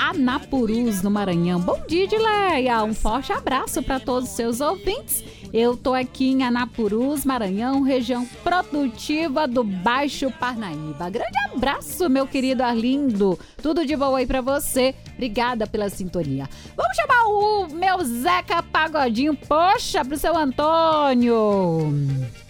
Anapurus, no Maranhão. Bom dia, Edileia. Um forte abraço para todos os seus ouvintes. Eu tô aqui em Anapurus, Maranhão, região produtiva do Baixo Parnaíba. Grande abraço, meu querido Arlindo. Tudo de bom aí pra você. Obrigada pela sintonia. Vamos chamar o meu Zeca Pagodinho, poxa, pro seu Antônio.